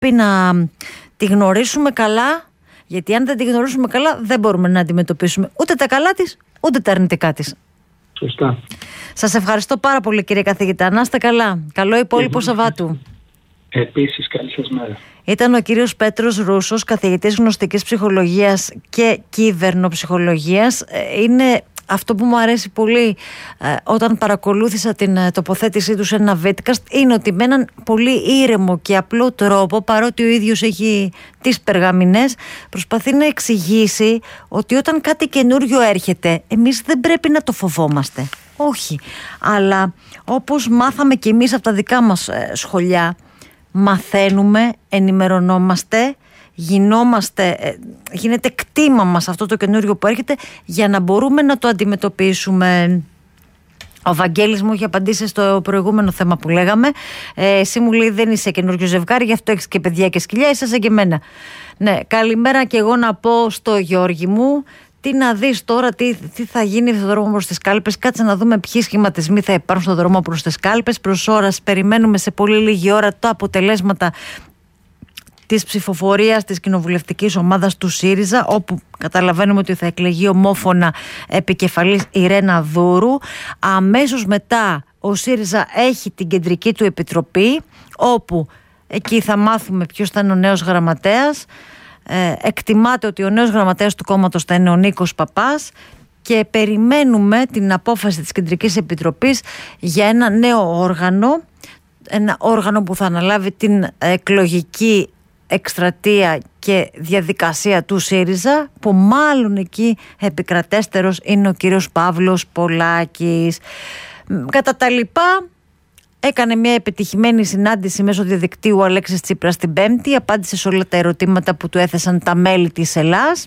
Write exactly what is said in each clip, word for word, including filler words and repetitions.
πρέπει να τη γνωρίσουμε καλά, γιατί αν δεν τη γνωρίσουμε καλά δεν μπορούμε να αντιμετωπίσουμε ούτε τα καλά της ούτε τα αρνητικά της. Σωστά. Σας ευχαριστώ πάρα πολύ, κύριε καθηγητά. Να είστε καλά. Καλό υπόλοιπο ε, Σαββάτου. Επίσης, καλή σας μέρα. Ήταν ο κύριος Πέτρος Ρούσος, καθηγητής γνωστικής ψυχολογίας και κύβερνοψυχολογίας. Είναι αυτό που μου αρέσει πολύ ε, όταν παρακολούθησα την ε, τοποθέτησή του σε ένα βίτκαστ, είναι ότι με έναν πολύ ήρεμο και απλό τρόπο, παρότι ο ίδιος έχει τις περγαμηνές, προσπαθεί να εξηγήσει ότι όταν κάτι καινούριο έρχεται, εμείς δεν πρέπει να το φοβόμαστε. Όχι. Αλλά όπως μάθαμε κι εμείς από τα δικά μας ε, σχολιά, μαθαίνουμε, ενημερωνόμαστε, γινόμαστε, γίνεται κτήμα μας αυτό το καινούριο που έρχεται για να μπορούμε να το αντιμετωπίσουμε. Ο Βαγγέλης μου έχει απαντήσει στο προηγούμενο θέμα που λέγαμε. Ε, εσύ μου λέει δεν είσαι καινούριο ζευγάρι, γι' αυτό έχεις και παιδιά και σκυλιά, είσαι σαν και εμένα. Ναι, καλημέρα και εγώ να πω στο Γιώργη μου. Τι να δεις τώρα, τι, τι θα γίνει στον δρόμο προς τις κάλπες. Κάτσε να δούμε ποιοι σχηματισμοί θα υπάρχουν στον δρόμο προς τις κάλπες. Προς ώρας περιμένουμε σε πολύ λίγη ώρα τα αποτελέσματα της ψηφοφορίας της κοινοβουλευτικής ομάδας του ΣΥΡΙΖΑ, όπου καταλαβαίνουμε ότι θα εκλεγεί ομόφωνα επικεφαλής η Ρένα Δούρου. Αμέσως μετά ο ΣΥΡΙΖΑ έχει την κεντρική του επιτροπή, όπου εκεί θα μάθουμε ποιος θα είναι ο νέος γραμματέας. Ε, εκτιμάται ότι ο νέος γραμματέας του κόμματος θα είναι ο Νίκος Παπάς και περιμένουμε την απόφαση της Κεντρικής Επιτροπής για ένα νέο όργανο, ένα όργανο που θα αναλάβει την εκλογική εκστρατεία και διαδικασία του ΣΥΡΙΖΑ, που μάλλον εκεί επικρατέστερος είναι ο κύριος Παύλος Πολάκης. Κατά τα λοιπά, έκανε μια επιτυχημένη συνάντηση μέσω διαδικτύου ο Αλέξης Τσίπρας την Πέμπτη, απάντησε σε όλα τα ερωτήματα που του έθεσαν τα μέλη της Ελλάς.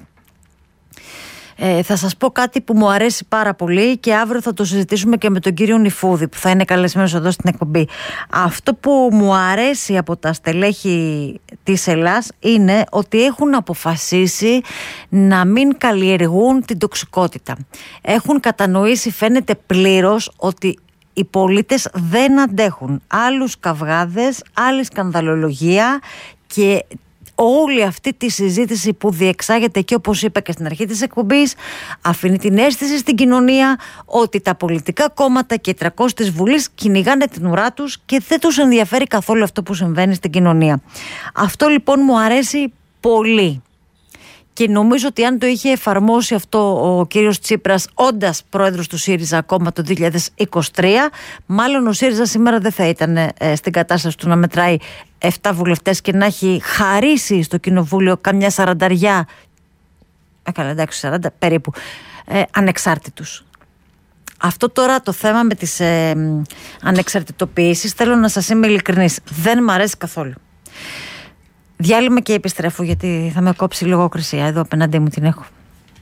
Ε, θα σας πω κάτι που μου αρέσει πάρα πολύ και αύριο θα το συζητήσουμε και με τον κύριο Νιφούδη που θα είναι καλεσμένος εδώ στην εκπομπή. Αυτό που μου αρέσει από τα στελέχη της Ελλάς είναι ότι έχουν αποφασίσει να μην καλλιεργούν την τοξικότητα. Έχουν κατανοήσει, φαίνεται πλήρως, ότι οι πολίτες δεν αντέχουν άλλους καυγάδες, άλλη σκανδαλολογία και όλη αυτή τη συζήτηση που διεξάγεται και, όπως είπα και στην αρχή της εκπομπής, αφήνει την αίσθηση στην κοινωνία ότι τα πολιτικά κόμματα και οι τριακόσιοι της Βουλής κυνηγάνε την ουρά τους και δεν τους ενδιαφέρει καθόλου αυτό που συμβαίνει στην κοινωνία. Αυτό λοιπόν μου αρέσει πολύ. Και νομίζω ότι αν το είχε εφαρμόσει αυτό ο κύριος Τσίπρας, όντας πρόεδρος του ΣΥΡΙΖΑ ακόμα το δύο χιλιάδες είκοσι τρία, μάλλον ο ΣΥΡΙΖΑ σήμερα δεν θα ήταν ε, στην κατάσταση του να μετράει επτά βουλευτές και να έχει χαρίσει στο κοινοβούλιο καμιά σαρανταριά, ε, καλά εντάξει σαράντα περίπου, ε, ανεξάρτητους. Αυτό τώρα το θέμα με τις ε, ανεξαρτητοποιήσεις, θέλω να σας είμαι ειλικρινής, δεν μ' αρέσει καθόλου. Διάλειμμα και επιστρέφω, γιατί θα με κόψει λογοκρισία. Εδώ απέναντί μου την έχω.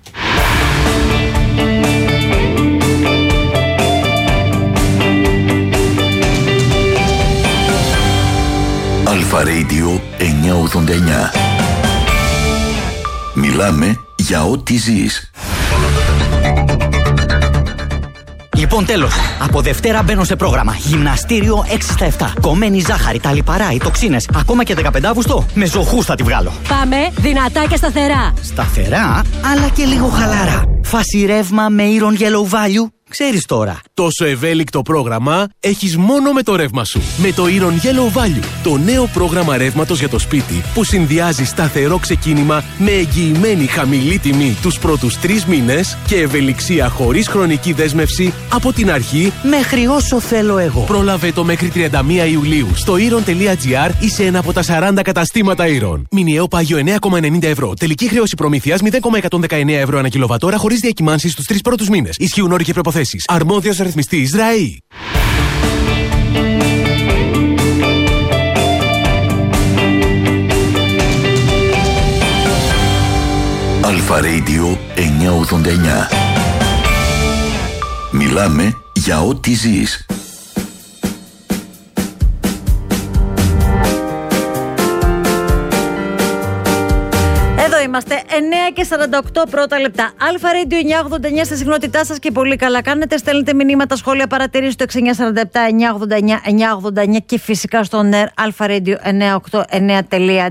Αλφα Radio εννιακόσια ογδόντα εννιά. Μιλάμε για ό,τι ζεις. Λοιπόν, τέλος. Από Δευτέρα μπαίνω σε πρόγραμμα. Γυμναστήριο έξι στα επτά. Κομμένη ζάχαρη, τα λιπαρά, οι τοξίνες. Ακόμα και δεκαπέντε Αυγούστου. Με ζωχούς θα τη βγάλω. Πάμε δυνατά και σταθερά. Σταθερά, αλλά και λίγο χαλάρα. Φάση ρεύμα με Iron Yellow Value. Ξέρεις τώρα. Τόσο ευέλικτο πρόγραμμα έχεις μόνο με το ρεύμα σου. Με το Iron Yellow Value, το νέο πρόγραμμα ρεύματος για το σπίτι που συνδυάζει σταθερό ξεκίνημα με εγγυημένη χαμηλή τιμή τους πρώτους τρεις μήνες και ευελιξία χωρίς χρονική δέσμευση από την αρχή μέχρι όσο θέλω εγώ. Πρόλαβε το μέχρι τριάντα μία Ιουλίου στο iron τελεία gr ή σε ένα από τα σαράντα καταστήματα Iron. Μηνιαίο πάγιο εννέα κόμμα ενενήντα ευρώ. Τελική χρέωση προμήθειας μηδέν κόμμα εκατόν δεκαεννέα ευρώ ανά κιλοβατόρα χωρίς διακυμάνσεις στους τρεις πρώτους μήνες. Ισχύουν όροι και προϋποθέσεις. Αρμόδιος ρυθμιστής ΡΑΗ. Αλφα Radio εννιακόσια ογδόντα εννιά. Μιλάμε για ό,τι ζεις. είμαστε. εννέα και σαράντα οκτώ πρώτα λεπτά. Αλφα Radio εννιακόσια ογδόντα εννέα στη συχνότητά σας και πολύ καλά κάνετε. Στέλνετε μηνύματα, σχόλια, παρατηρήσεις στο έξι εννιά σαράντα επτά εννιακόσια ογδόντα εννέα εννιακόσια ογδόντα εννέα και φυσικά στο νερ αλφα radio εννιακόσια ογδόντα εννέα τελεία